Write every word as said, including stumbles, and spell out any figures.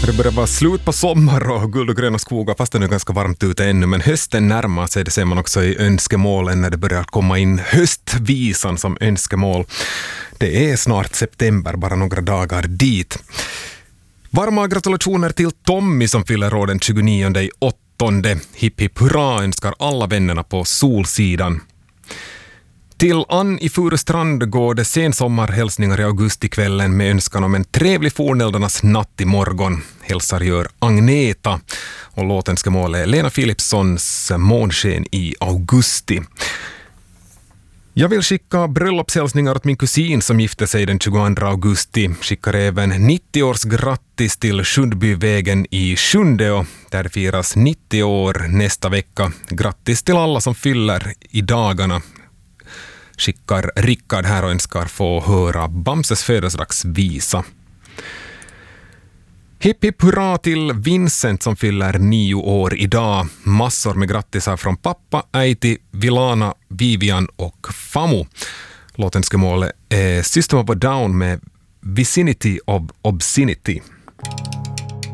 Det börjar vara slut på sommar och guld och gröna skogar, fast det är nu ganska varmt ute ännu. Men hösten närmar sig, det ser man också i önskemålen när det börjar komma in höstvisan som önskemål. Det är snart september, bara några dagar dit. Varma gratulationer till Tommy som fyller år den tjugonionde i åttonde. Hipp hipp hurra önskar alla vännerna på Solsidan. Till Ann i Furustrand går det sensommarhälsningar i augustikvällen med önskan om en trevlig fornäldarnas natt i morgon. Hälsar gör Agneta och låtenskemål är Lena Philipssons Månsken i augusti. Jag vill skicka bröllopshälsningar åt min kusin som gifte sig den tjugoandra augusti. Skickar även nittio års grattis till Sundbyvägen i Sjundeå där det firas nittio år nästa vecka. Grattis till alla som fyller i dagarna. Skickar Rickard här och önskar få höra Bamses födelsedagsvisa. Hipp hipp hurra till Vincent som fyller nio år idag. Massor med grattisar från pappa, Äiti, Vilana, Vivian och Famu. Låtenskemålet är System of a Down med Vicinity of Obscenity.